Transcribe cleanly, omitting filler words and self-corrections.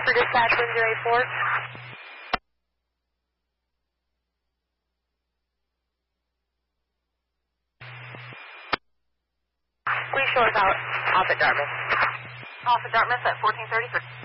For dispatch 1084. Please show us out off at Dartmouth. Off at Dartmouth at 1433.